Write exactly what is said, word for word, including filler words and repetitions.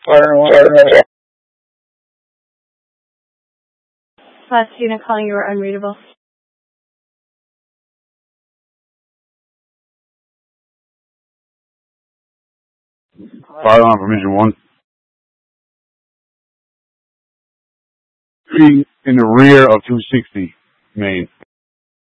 Fire one. Last unit calling, you were unreadable. Fire alarm permission one. Three in the rear of two sixty, Main.